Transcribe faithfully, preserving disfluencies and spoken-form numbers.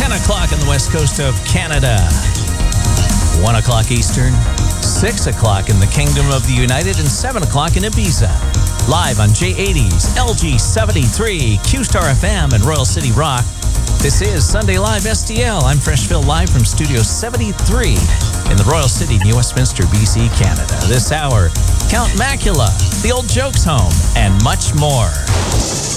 ten o'clock on the west coast of Canada, one o'clock Eastern, six o'clock in the Kingdom of the United, and seven o'clock in Ibiza. Live on J eighties, L G seventy-three, Q-Star F M, and Royal City Rock. This is Sunday Live S D L. I'm Fresh Phil, live from Studio seventy-three in the Royal City, New Westminster, B C, Canada. This hour, Count Macula, The Old Jokes Home, and much more.